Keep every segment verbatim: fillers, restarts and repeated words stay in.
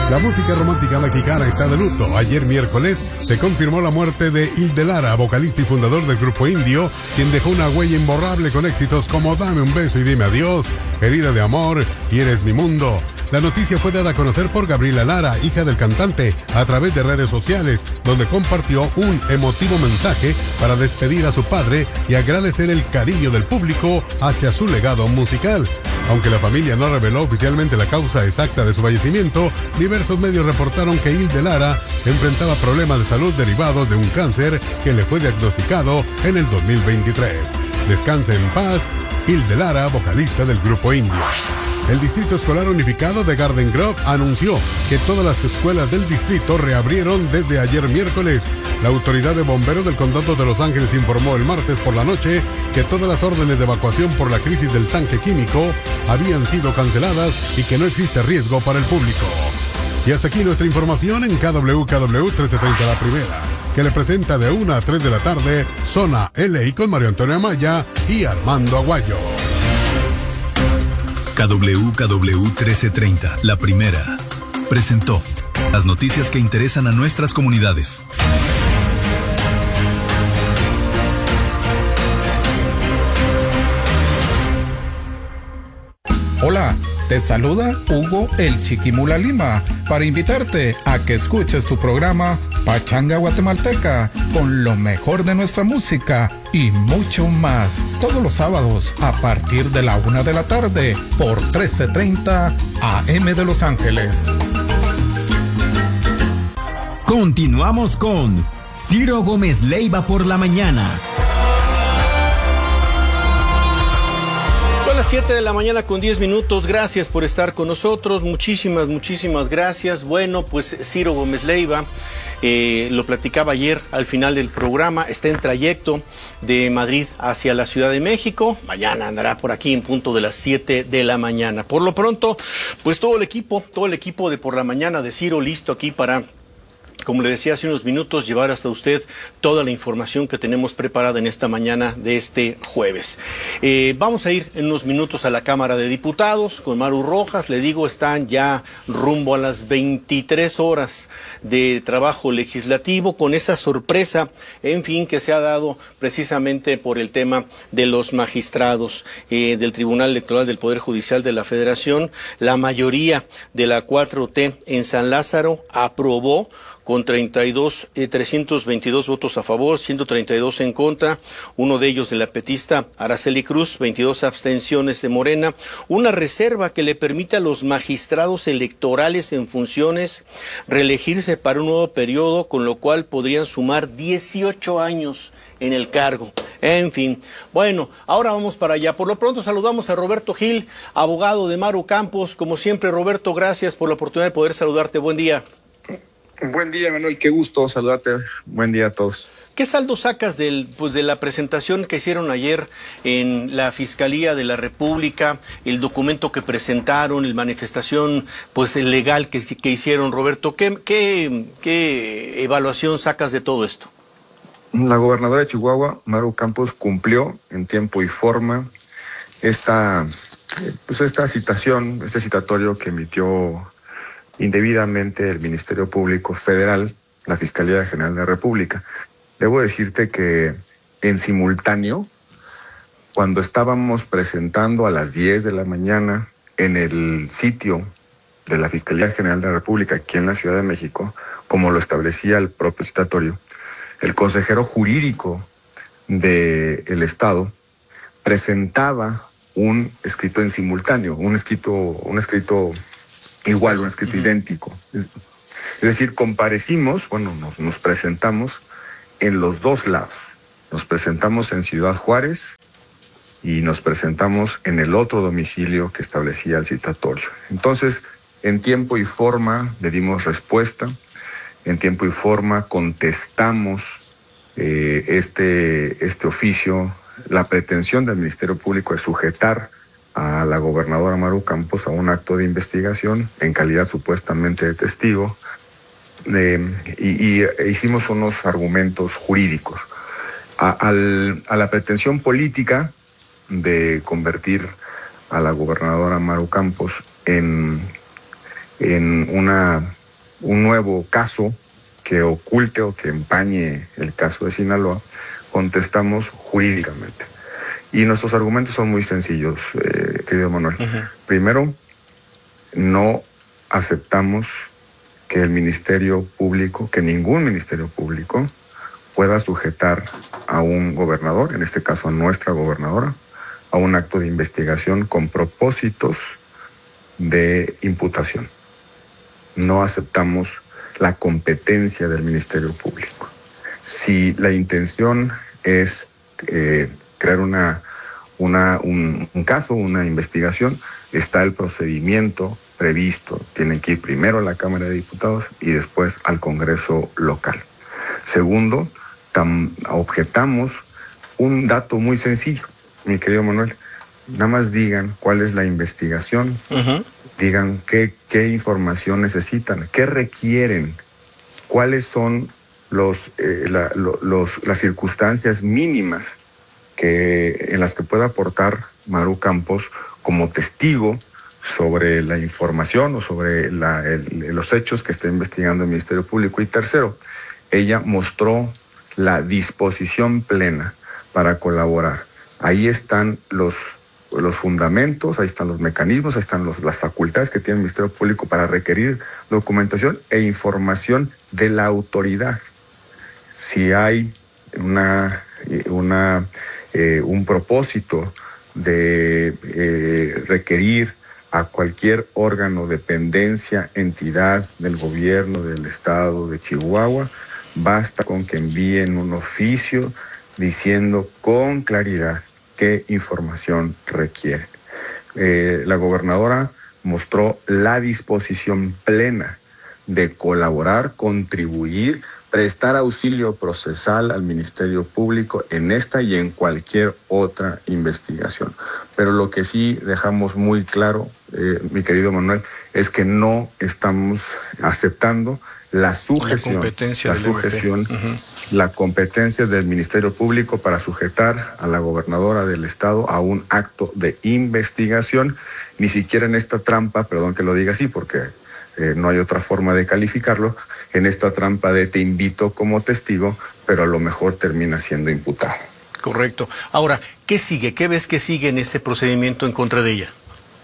La música romántica mexicana está de luto. Ayer miércoles se confirmó la muerte de Hilde Lara, vocalista y fundador del grupo Indio, quien dejó una huella imborrable con éxitos como Dame un beso y dime adiós, Herida de amor y Eres mi mundo. La noticia fue dada a conocer por Gabriela Lara, hija del cantante, a través de redes sociales, donde compartió un emotivo mensaje para despedir a su padre y agradecer el cariño del público hacia su legado musical. Aunque la familia no reveló oficialmente la causa exacta de su fallecimiento, diversos medios reportaron que Hilde Lara enfrentaba problemas de salud derivados de un cáncer que le fue diagnosticado en el dos mil veintitrés. Descanse en paz, Hilde Lara, vocalista del grupo Indio. El Distrito Escolar Unificado de Garden Grove anunció que todas las escuelas del distrito reabrieron desde ayer miércoles. La autoridad de bomberos del condado de Los Ángeles informó el martes por la noche que todas las órdenes de evacuación por la crisis del tanque químico habían sido canceladas y que no existe riesgo para el público. Y hasta aquí nuestra información en K W K W trece treinta La Primera, que le presenta de una a tres de la tarde Zona L A con Mario Antonio Amaya y Armando Aguayo. K W K W trece treinta, La Primera, presentó las noticias que interesan a nuestras comunidades. Hola, te saluda Hugo el Chiquimula Lima para invitarte a que escuches tu programa Pachanga Guatemalteca con lo mejor de nuestra música y mucho más todos los sábados a partir de la una de la tarde por trece treinta A M de Los Ángeles. Continuamos con Ciro Gómez Leiva por la mañana. Son las siete de la mañana con diez minutos. Gracias por estar con nosotros. Muchísimas, muchísimas gracias. Bueno, pues Ciro Gómez Leiva, eh, lo platicaba ayer al final del programa, está en trayecto de Madrid hacia la Ciudad de México. Mañana andará por aquí en punto de las siete de la mañana. Por lo pronto, pues todo el equipo, todo el equipo de Por la Mañana de Ciro listo aquí para, como le decía hace unos minutos, llevar hasta usted toda la información que tenemos preparada en esta mañana de este jueves. Eh, vamos a ir en unos minutos a la Cámara de Diputados con Maru Rojas. Le digo, están ya rumbo a las veintitrés horas de trabajo legislativo con esa sorpresa, en fin, que se ha dado precisamente por el tema de los magistrados eh, del Tribunal Electoral del Poder Judicial de la Federación. La mayoría de la cuatro T en San Lázaro aprobó con treinta y dos, eh, trescientos veintidós votos a favor, ciento treinta y dos en contra, uno de ellos de la petista Araceli Cruz, veintidós abstenciones de Morena, una reserva que le permite a los magistrados electorales en funciones reelegirse para un nuevo periodo, con lo cual podrían sumar dieciocho años en el cargo. En fin, bueno, ahora vamos para allá. Por lo pronto saludamos a Roberto Gil, abogado de Maru Campos. Como siempre, Roberto, gracias por la oportunidad de poder saludarte. Buen día. Buen día, Manuel, qué gusto saludarte. Buen día a todos. ¿Qué saldo sacas del, pues, de la presentación que hicieron ayer en la Fiscalía de la República, el documento que presentaron, la manifestación pues legal que, que hicieron, Roberto? ¿Qué, qué, qué evaluación sacas de todo esto? La gobernadora de Chihuahua, Maru Campos, cumplió en tiempo y forma esta, pues, esta citación, este citatorio que emitió indebidamente el Ministerio Público Federal, la Fiscalía General de la República. Debo decirte que en simultáneo, cuando estábamos presentando a las diez de la mañana en el sitio de la Fiscalía General de la República aquí en la Ciudad de México, como lo establecía el propio citatorio, el consejero jurídico del Estado presentaba un escrito en simultáneo, un escrito, un escrito igual, un escrito uh-huh. idéntico. Es decir, comparecimos, bueno, nos, nos presentamos en los dos lados. Nos presentamos en Ciudad Juárez y nos presentamos en el otro domicilio que establecía el citatorio. Entonces, en tiempo y forma le dimos respuesta, en tiempo y forma contestamos eh, este, este oficio, la pretensión del Ministerio Público de sujetar a la gobernadora Maru Campos a un acto de investigación en calidad supuestamente de testigo, eh, y, y hicimos unos argumentos jurídicos. A, al, a la pretensión política de convertir a la gobernadora Maru Campos en, en una un nuevo caso que oculte o que empañe el caso de Sinaloa, contestamos jurídicamente. Y nuestros argumentos son muy sencillos, eh, querido Manuel. Uh-huh. Primero, no aceptamos que el Ministerio Público, que ningún Ministerio Público pueda sujetar a un gobernador, en este caso a nuestra gobernadora, a un acto de investigación con propósitos de imputación. No aceptamos la competencia del Ministerio Público. Si la intención es eh, crear una, una, un, un caso, una investigación, está el procedimiento previsto. Tienen que ir primero a la Cámara de Diputados y después al Congreso local. Segundo, tam, objetamos un dato muy sencillo, mi querido Manuel. Nada más digan cuál es la investigación, uh-huh. digan qué, qué información necesitan, qué requieren, cuáles son los, eh, la, los, las circunstancias mínimas que, en las que pueda aportar Maru Campos como testigo sobre la información o sobre la, el, los hechos que está investigando el Ministerio Público. Y tercero, ella mostró la disposición plena para colaborar. Ahí están los, los fundamentos, ahí están los mecanismos, ahí están los, las facultades que tiene el Ministerio Público para requerir documentación e información de la autoridad. Si hay una, una, eh, un propósito de eh, requerir a cualquier órgano, dependencia, entidad del gobierno del estado de Chihuahua, basta con que envíen un oficio diciendo con claridad qué información requiere. Eh, la gobernadora mostró la disposición plena de colaborar, contribuir, prestar auxilio procesal al Ministerio Público en esta y en cualquier otra investigación. Pero lo que sí dejamos muy claro, eh, mi querido Manuel, es que no estamos aceptando la sujeción, la competencia, la, sujeción uh-huh. la competencia del Ministerio Público para sujetar a la gobernadora del estado a un acto de investigación, ni siquiera en esta trampa, perdón que lo diga así porque eh, no hay otra forma de calificarlo, en esta trampa de te invito como testigo, pero a lo mejor termina siendo imputado. Correcto. Ahora, ¿qué sigue? ¿Qué ves que sigue en este procedimiento en contra de ella?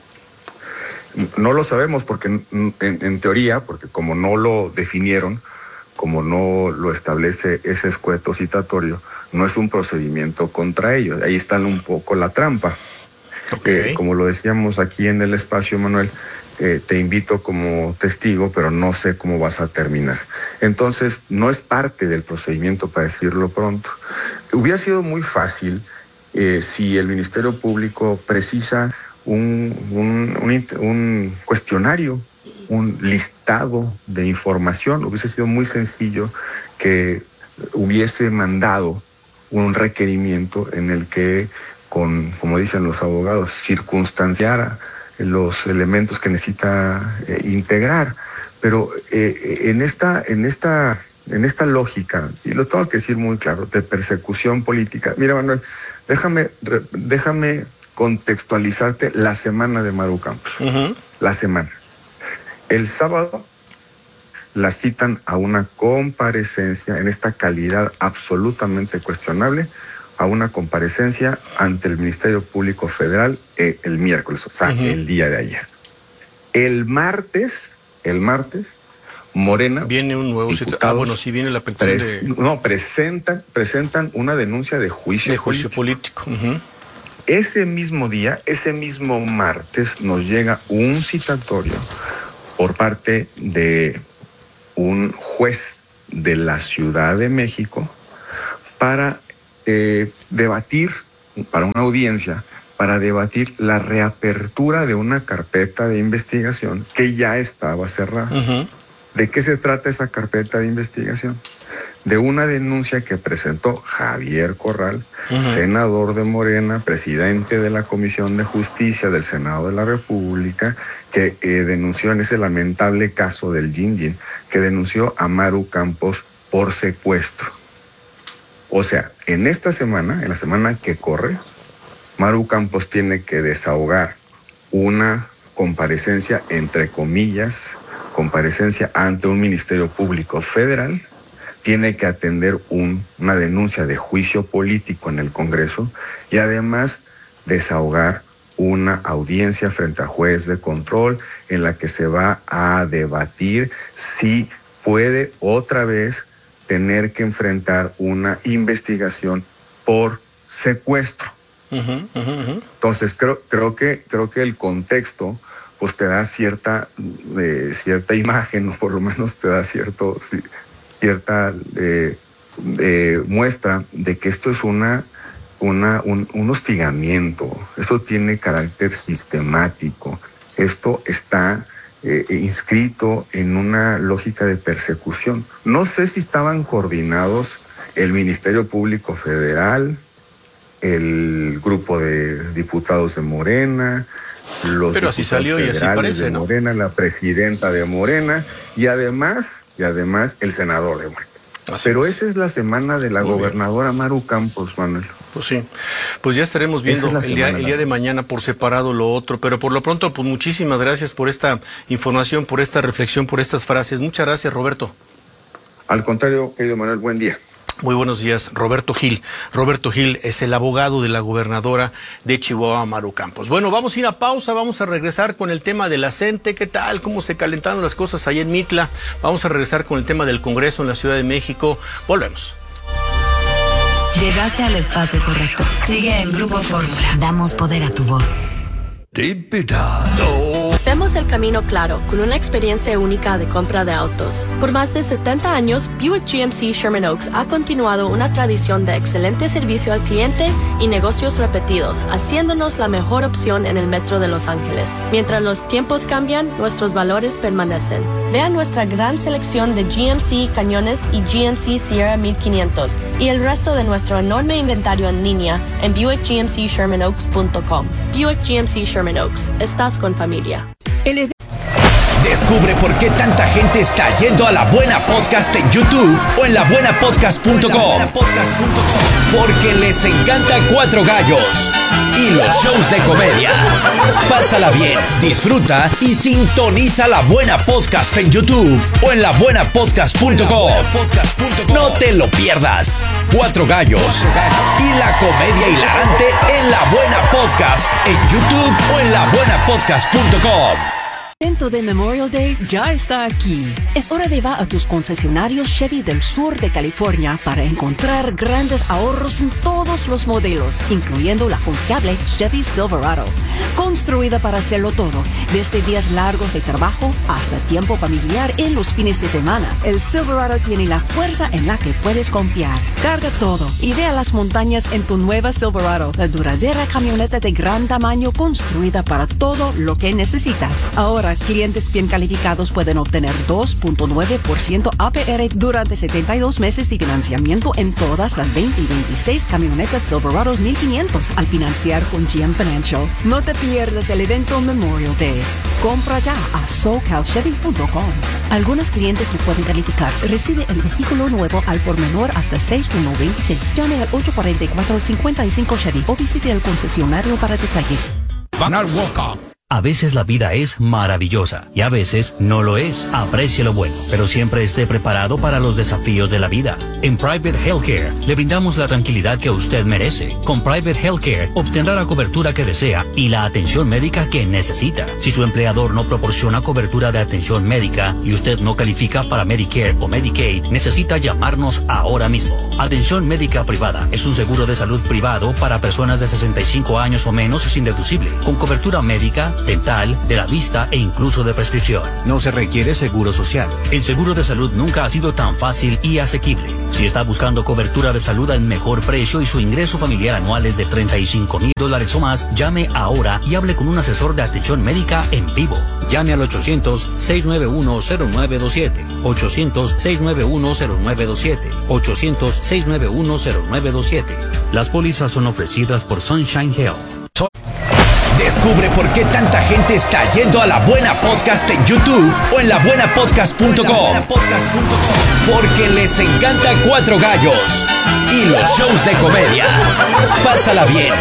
No lo sabemos porque en, en teoría, porque como no lo definieron, como no lo establece ese escueto citatorio, no es un procedimiento contra ellos. Ahí está un poco la trampa. Okay. Eh, como lo decíamos aquí en el espacio, Manuel, eh, te invito como testigo, pero no sé cómo vas a terminar. Entonces, no es parte del procedimiento, para decirlo pronto. Hubiera sido muy fácil eh, si el Ministerio Público precisa Un, un, un, un cuestionario, un listado de información. Hubiese sido muy sencillo que hubiese mandado un requerimiento en el que, con, como dicen los abogados, circunstanciara los elementos que necesita eh, integrar. Pero eh, en esta, en esta, en esta lógica, y lo tengo que decir muy claro, de persecución política. Mira, Manuel, déjame, déjame contextualizarte la semana de Maru Campos. Uh-huh. La semana. El sábado la citan a una comparecencia en esta calidad absolutamente cuestionable, a una comparecencia ante el Ministerio Público Federal eh, el miércoles, o sea, uh-huh. el día de ayer. El martes, el martes, Morena... Viene un nuevo sitio. Ah, bueno, sí viene la petición pres, de... No, presentan, presentan una denuncia de juicio De juicio político. político. Uh-huh. Ese mismo día, ese mismo martes, nos llega un citatorio por parte de un juez de la Ciudad de México para eh, debatir, para una audiencia, para debatir la reapertura de una carpeta de investigación que ya estaba cerrada. Uh-huh. ¿De qué se trata esa carpeta de investigación? De una denuncia que presentó Javier Corral, uh-huh. senador de Morena, presidente de la Comisión de Justicia del Senado de la República, que eh, denunció en ese lamentable caso del Yin Yin, que denunció a Maru Campos por secuestro. O sea, en esta semana, en la semana que corre, Maru Campos tiene que desahogar una comparecencia, entre comillas, comparecencia ante un Ministerio Público Federal, tiene que atender un, una denuncia de juicio político en el Congreso y además desahogar una audiencia frente a juez de control en la que se va a debatir si puede otra vez tener que enfrentar una investigación por secuestro. Uh-huh, uh-huh, uh-huh. Entonces creo, creo que creo que el contexto pues te da cierta eh, cierta imagen, o por lo menos te da cierto cierta eh, eh, muestra de que esto es una una un, un hostigamiento. Esto tiene carácter sistemático. Esto está eh, inscrito en una lógica de persecución. No sé si estaban coordinados el Ministerio Público Federal, el grupo de diputados de Morena, los Pero así salió y así parece, de ¿no? Morena, la presidenta de Morena y además, y además el senador de Morena. Así Pero es. Esa es la semana de la Muy gobernadora bien. Maru Campos, Manuel. Pues sí, pues ya estaremos viendo es el, día, el día de mañana por separado lo otro, pero por lo pronto, pues muchísimas gracias por esta información, por esta reflexión, por estas frases. Muchas gracias, Roberto. Al contrario, querido Manuel, buen día. Muy buenos días, Roberto Gil. Roberto Gil es el abogado de la gobernadora de Chihuahua, Maru Campos. Bueno, vamos a ir a pausa, vamos a regresar con el tema de la CENTE. ¿Qué tal? ¿Cómo se calentaron las cosas ahí en Mitla? Vamos a regresar con el tema del Congreso en la Ciudad de México. Volvemos. Llegaste al espacio correcto. Sigue en Grupo Fórmula. Damos poder a tu voz. Vemos el camino claro, con una experiencia única de compra de autos. Por más de setenta años, Buick G M C Sherman Oaks ha continuado una tradición de excelente servicio al cliente y negocios repetidos, haciéndonos la mejor opción en el metro de Los Ángeles. Mientras los tiempos cambian, nuestros valores permanecen. Vea nuestra gran selección de G M C Cañones y G M C Sierra mil quinientos y el resto de nuestro enorme inventario en línea en buick g m c sherman oaks punto com. Buick G M C Sherman Oaks. Estás con familia. Descubre por qué tanta gente está yendo a La Buena Podcast en YouTube o en la buena podcast punto com. Porque les encanta Cuatro Gallos y los shows de comedia. Pásala bien, disfruta y sintoniza La Buena Podcast en YouTube o en la buena podcast punto com. No te lo pierdas. Cuatro Gallos y la comedia hilarante en La Buena Podcast en YouTube o en la buena podcast punto com. El evento de Memorial Day ya está aquí. Es hora de ir a tus concesionarios Chevy del sur de California para encontrar grandes ahorros en todos los modelos, incluyendo la confiable Chevy Silverado. Construida para hacerlo todo, desde días largos de trabajo hasta tiempo familiar en los fines de semana. El Silverado tiene la fuerza en la que puedes confiar. Carga todo y ve a las montañas en tu nueva Silverado, la duradera camioneta de gran tamaño construida para todo lo que necesitas. Ahora, clientes bien calificados pueden obtener dos punto nueve por ciento A P R durante setenta y dos meses de financiamiento en todas las veinte y veintiséis camionetas Silverado mil quinientos al financiar con G M Financial. No te pierdas el evento Memorial Day. Compra ya a socal chevy punto com. Algunos clientes que pueden calificar recibe el vehículo nuevo al por menor hasta seis uno veintiséis. Llame al ocho cuatro cuatro, cinco cinco Chevy o visite el concesionario para detalles. Bernard Walker. A veces la vida es maravillosa y a veces no lo es. Aprecie lo bueno, pero siempre esté preparado para los desafíos de la vida. En Private Healthcare le brindamos la tranquilidad que usted merece. Con Private Healthcare obtendrá la cobertura que desea y la atención médica que necesita. Si su empleador no proporciona cobertura de atención médica y usted no califica para Medicare o Medicaid, necesita llamarnos ahora mismo. Atención médica privada es un seguro de salud privado para personas de sesenta y cinco años o menos sin deducible, con cobertura médica, dental, de la vista e incluso de prescripción. No se requiere seguro social. El seguro de salud nunca ha sido tan fácil y asequible. Si está buscando cobertura de salud al mejor precio y su ingreso familiar anual es de treinta y cinco mil dólares o más, llame ahora y hable con un asesor de atención médica en vivo. Llame al ochocientos, seis nueve uno, cero nueve dos siete. ochocientos, seis nueve uno, cero nueve dos siete. ochocientos, seis nueve uno, cero nueve dos siete. Las pólizas son ofrecidas por Sunshine Health. Descubre por qué tanta gente está yendo a La Buena Podcast en YouTube o en la buena podcast punto com. Porque les encanta Cuatro Gallos y los shows de comedia. Pásala bien,